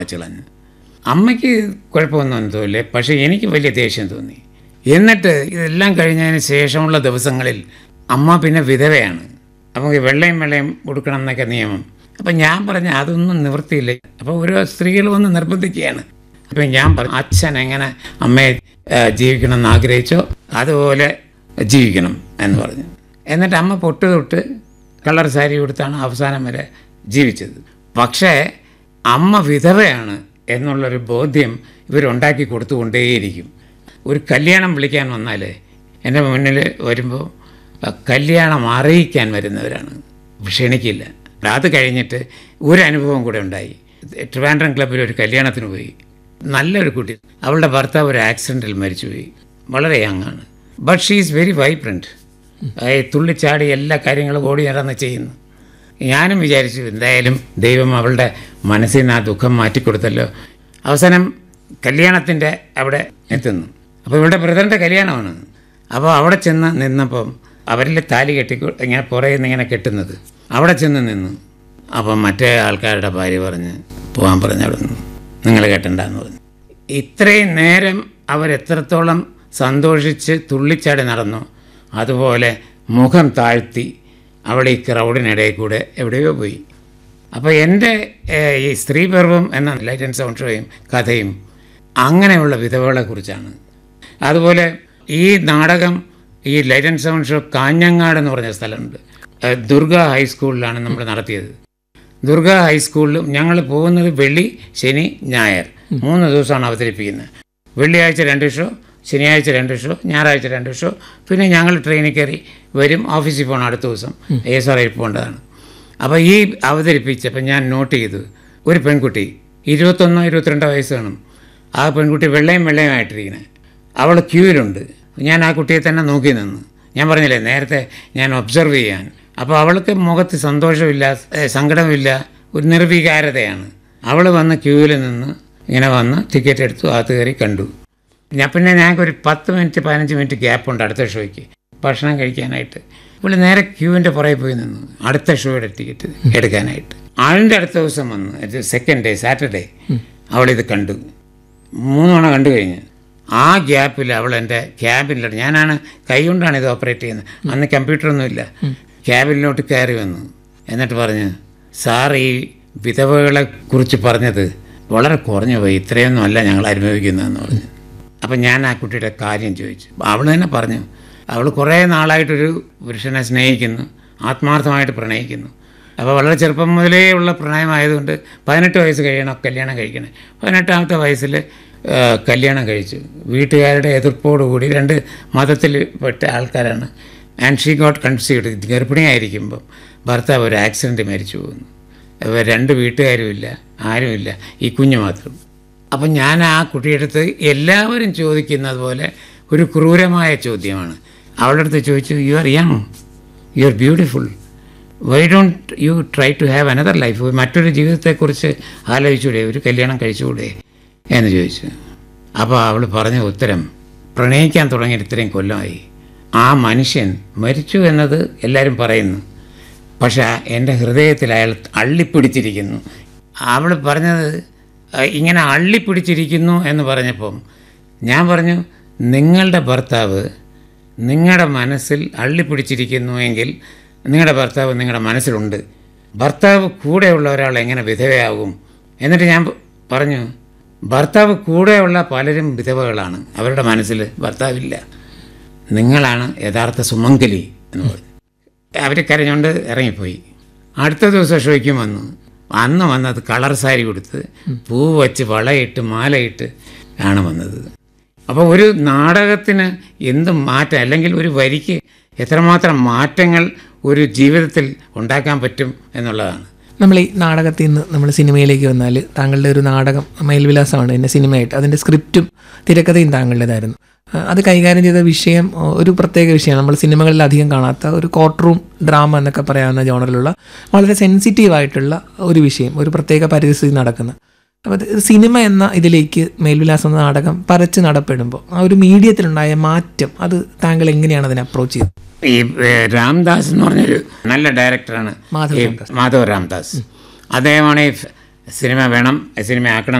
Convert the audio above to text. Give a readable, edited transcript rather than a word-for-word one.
കളഞ്ഞു. അമ്മയ്ക്ക് കുഴപ്പമൊന്നും തോന്നില്ല, പക്ഷേ എനിക്ക് വലിയ ദേഷ്യം തോന്നി. എന്നിട്ട് ഇതെല്ലാം കഴിഞ്ഞതിന് ശേഷമുള്ള ദിവസങ്ങളിൽ അമ്മ പിന്നെ വിധവയാണ്. നമുക്ക് വെള്ളയും കൊടുക്കണം എന്നൊക്കെ നിയമം. അപ്പം ഞാൻ പറഞ്ഞ അതൊന്നും നിവൃത്തിയില്ല. അപ്പോൾ ഓരോ സ്ത്രീകൾ വന്ന് നിർബന്ധിക്കുകയാണ്. അപ്പം ഞാൻ പറഞ്ഞു, അച്ഛൻ എങ്ങനെ അമ്മയെ ജീവിക്കണം എന്ന് ആഗ്രഹിച്ചോ അതുപോലെ ജീവിക്കണം എന്ന് പറഞ്ഞു. എന്നിട്ട് അമ്മ പൊട്ട് തൊട്ട് കളർ സാരി കൊടുത്താണ് അവസാനം വരെ ജീവിച്ചത്. പക്ഷേ അമ്മ വിധവയാണ് എന്നുള്ളൊരു ബോധ്യം ഇവരുണ്ടാക്കി കൊടുത്തുകൊണ്ടേയിരിക്കും. ഒരു കല്യാണം വിളിക്കാൻ വന്നാൽ എൻ്റെ മുന്നിൽ വരുമ്പോൾ കല്യാണം അറിയിക്കാൻ വരുന്നവരാണ്, ക്ഷണിക്കില്ല. അത് കഴിഞ്ഞിട്ട് ഒരു അനുഭവം കൂടെ ഉണ്ടായി. ട്രിവാൻഡ്രം ക്ലബ്ബിൽ ഒരു കല്യാണത്തിന് പോയി. നല്ലൊരു കുട്ടി, അവളുടെ ഭർത്താവ് ഒരു ആക്സിഡൻറ്റിൽ മരിച്ചുപോയി. വളരെ യങ്ങാണ്, but she is very vibrant. തുള്ളിച്ചാടി എല്ലാ കാര്യങ്ങളും ഓടി നടന്ന് ചെയ്യുന്നു. ഞാനും വിചാരിച്ചു എന്തായാലും ദൈവം അവളുടെ മനസ്സിൽ നിന്ന് ആ ദുഃഖം മാറ്റിക്കൊടുത്തല്ലോ. അവസാനം കല്യാണത്തിൻ്റെ അവിടെ എത്തുന്നു. അപ്പോൾ ഇവിടെ ബ്രദറിൻ്റെ കല്യാണമാണ്. അപ്പോൾ അവിടെ ചെന്ന് നിന്നപ്പം അവരിൽ താലി കെട്ടി ഇങ്ങനെ പുറകിൽ നിന്ന് ഇങ്ങനെ കെട്ടുന്നത് അവിടെ ചെന്ന് നിന്നു. അപ്പം മറ്റേ ആൾക്കാരുടെ ഭാര്യ പറഞ്ഞ് പോകാൻ പറഞ്ഞ് അവിടെ നിന്ന്, നിങ്ങൾ കെട്ടണ്ടെന്ന് പറഞ്ഞു. ഇത്രയും നേരം അവരെത്രത്തോളം സന്തോഷിച്ച് തുള്ളിച്ചാടി നടന്നു, അതുപോലെ മുഖം താഴ്ത്തി അവൾ ഈ ക്രൗഡിനിടയിൽ കൂടെ എവിടെയോ പോയി. അപ്പോൾ എൻ്റെ ഈ സ്ത്രീപർവം എന്ന ലൈറ്റ് ആൻഡ് സൗണ്ട് ഷോയും കഥയും അങ്ങനെയുള്ള വിധവകളെക്കുറിച്ചാണ്. അതുപോലെ ഈ നാടകം, ഈ light and sound show Kanhangad എന്ന് പറഞ്ഞ സ്ഥലമുണ്ട്, ദുർഗ ഹൈസ്കൂളിലാണ് നമ്മൾ നടത്തിയത്. ദുർഗ ഹൈസ്കൂളിൽ ഞങ്ങൾ പോകുന്നത് വെള്ളി, ശനി, ഞായർ 3 ദിവസമാണ് അവതരിപ്പിക്കുന്നത്. വെള്ളിയാഴ്ച 2 ഷോ, ശനിയാഴ്ച 2 ഷോ, ഞായറാഴ്ച 2 ഷോ. പിന്നെ ഞങ്ങൾ ട്രെയിനിൽ കയറി വരും, ഓഫീസിൽ പോകണം അടുത്ത ദിവസം, ASRയിൽ പോകേണ്ടതാണ്. അപ്പോൾ ഈ അവതരിപ്പിച്ചപ്പോൾ ഞാൻ നോട്ട് ചെയ്തു, ഒരു പെൺകുട്ടി 21-22 വയസ്സ് കാണും. ആ പെൺകുട്ടി വെള്ളയുമായിട്ടിരിക്കുന്നത്, അവൾ ക്യൂവിലുണ്ട്. ഞാൻ ആ കുട്ടിയെ തന്നെ നോക്കി നിന്നു. ഞാൻ പറഞ്ഞില്ലേ നേരത്തെ ഞാൻ ഒബ്സർവ് ചെയ്യാൻ. അപ്പോൾ അവൾക്ക് മുഖത്ത് സന്തോഷമില്ല, സങ്കടമില്ല, ഒരു നിർവികാരതയാണ്. അവൾ വന്ന് ക്യൂവിൽ നിന്ന് ഇങ്ങനെ വന്ന് ടിക്കറ്റ് എടുത്തു, അകത്ത് കയറി കണ്ടു. പിന്നെ ഞങ്ങൾക്കൊരു 10-15 മിനിറ്റ് ഗ്യാപ്പുണ്ട് അടുത്ത ഷോയ്ക്ക് ഭക്ഷണം കഴിക്കാനായിട്ട്. ഇവിടെ നേരെ ക്യൂവിൻ്റെ പുറകെ പോയി നിന്നു അടുത്ത ഷോയുടെ ടിക്കറ്റ് എടുക്കാനായിട്ട്. ആളിൻ്റെ അടുത്ത ദിവസം വന്ന് സെക്കൻഡ് ഡേ സാറ്റർഡേ അവളിത് കണ്ടു. 3 തവണ കണ്ടു കഴിഞ്ഞ് ആ ഗ്യാപ്പിൽ അവൾ എൻ്റെ ക്യാബിനിലോട്ട്, ഞാനാണ് കൈ കൊണ്ടാണ് ഇത് ഓപ്പറേറ്റ് ചെയ്യുന്നത്, അന്ന് കമ്പ്യൂട്ടറൊന്നുമില്ല, ക്യാബിനിലോട്ട് കയറി വന്നു. എന്നിട്ട് പറഞ്ഞു, സാർ ഈ വിധവകളെ കുറിച്ച് പറഞ്ഞത് വളരെ കുറഞ്ഞു പോയി, ഇത്രയൊന്നും അല്ല ഞങ്ങൾ അനുഭവിക്കുന്നതെന്ന് പറഞ്ഞു. അപ്പം ഞാൻ ആ കുട്ടിയുടെ കാര്യം ചോദിച്ചു. അവൾ തന്നെ പറഞ്ഞു, അവൾ കുറേ നാളായിട്ടൊരു പുരുഷനെ സ്നേഹിക്കുന്നു, ആത്മാർത്ഥമായിട്ട് പ്രണയിക്കുന്നു. അപ്പോൾ വളരെ ചെറുപ്പം മുതലേ ഉള്ള പ്രണയമായതുകൊണ്ട് 18 വയസ്സ് കഴിയണം കല്യാണം കഴിക്കണേ. 18ാമത്തെ വയസ്സിൽ കല്യാണം കഴിച്ചു. വീട്ടുകാരുടെ എതിർപ്പോടുകൂടി, 2 മതത്തിൽ പെട്ട ആൾക്കാരാണ്. And she got conceived. ഗർഭിണിയായിരിക്കുമ്പം ഭർത്താവ് ഒരു ആക്സിഡൻറ്റ് മരിച്ചു പോകുന്നു. 2 വീട്ടുകാരുമില്ല, ആരുമില്ല, ഈ കുഞ്ഞ് മാത്രം. അപ്പം ഞാൻ ആ കുട്ടിയെടുത്ത് എല്ലാവരും ചോദിക്കുന്നത് പോലെ ഒരു ക്രൂരമായ ചോദ്യമാണ്. അവളുടെ അടുത്ത് ചോദിച്ചു, you are young, you are beautiful, why don't you try to have another life, മറ്റൊരു ജീവിതത്തെക്കുറിച്ച് ആലോചിച്ചൂടെ, ഒരു കല്യാണം കഴിച്ചുകൂടെ എന്ന് ചോദിച്ചു. അപ്പോൾ അവൾ പറഞ്ഞ ഉത്തരം, പ്രണയിക്കാൻ തുടങ്ങിയിട്ട് ഇത്രയും കൊല്ലമായി, ആ മനുഷ്യൻ മരിച്ചു എന്നത് എല്ലാവരും പറയുന്നു, പക്ഷേ എൻ്റെ ഹൃദയത്തിൽ അയാൾ അള്ളിപ്പിടിച്ചിരിക്കുന്നു. അവൾ പറഞ്ഞത് ഇങ്ങനെ അള്ളിപ്പിടിച്ചിരിക്കുന്നു എന്ന് പറഞ്ഞപ്പം ഞാൻ പറഞ്ഞു, നിങ്ങളുടെ ഭർത്താവ് നിങ്ങളുടെ മനസ്സിൽ അള്ളിപ്പിടിച്ചിരിക്കുന്നു എങ്കിൽ നിങ്ങളുടെ ഭർത്താവ് നിങ്ങളുടെ മനസ്സിലുണ്ട്. ഭർത്താവ് കൂടെയുള്ള ഒരാൾ എങ്ങനെ വിധവയാകും? എന്നിട്ട് ഞാൻ പറഞ്ഞു, ഭർത്താവ് കൂടെയുള്ള പലരും വിധവകളാണ്, അവരുടെ മനസ്സിൽ ഭർത്താവില്ല, നിങ്ങളാണ് യഥാർത്ഥ സുമംഗലി എന്ന് പറഞ്ഞു. അവർ കരഞ്ഞുകൊണ്ട് ഇറങ്ങിപ്പോയി. അടുത്ത ദിവസം ഷോയ്ക്കും വന്നു. അന്ന് വന്നത് കളർ സാരി കൊടുത്ത് പൂവ് വച്ച് വളയിട്ട് മാലയിട്ട് ആണ് വന്നത്. അപ്പോൾ ഒരു നാടകത്തിന് എന്ത് മാറ്റം, അല്ലെങ്കിൽ ഒരു വരിക്ക് എത്രമാത്രം മാറ്റങ്ങൾ ഒരു ജീവിതത്തിൽ ഉണ്ടാക്കാൻ പറ്റും എന്നുള്ളതാണ്. നമ്മൾ ഈ നാടകത്തിൽ നിന്ന് നമ്മൾ സിനിമയിലേക്ക് വന്നാൽ താങ്കളുടെ ഒരു നാടകം മേൽവിലാസമാണ് എന്നെ സിനിമയായിട്ട്, അതിൻ്റെ സ്ക്രിപ്റ്റും തിരക്കഥയും താങ്കളുടേതായിരുന്നു. അത് കൈകാര്യം ചെയ്ത വിഷയം ഒരു പ്രത്യേക വിഷയമാണ്, നമ്മൾ സിനിമകളിൽ അധികം കാണാത്ത ഒരു കോർട്ട് റൂം ഡ്രാമ എന്നൊക്കെ പറയാവുന്ന ജോണറിലുള്ള വളരെ സെൻസിറ്റീവായിട്ടുള്ള ഒരു വിഷയം, ഒരു പ്രത്യേക പരിസ്ഥിതി നടക്കുന്ന. അപ്പോൾ സിനിമ എന്ന ഇതിലേക്ക് മേൽവിലാസം എന്ന നാടകം പരച്ച് നടപ്പെടുമ്പോൾ ആ ഒരു മീഡിയത്തിലുണ്ടായ മാറ്റം, അത് താങ്കൾ എങ്ങനെയാണ് അതിനെ അപ്രോച്ച് ചെയ്തത്? ഈ രാംദാസ് എന്ന് പറഞ്ഞൊരു നല്ല ഡയറക്ടറാണ്, മാധവ് രാംദാസ്. അദ്ദേഹമാണ് ഈ സിനിമ വേണം, സിനിമ ആക്കണം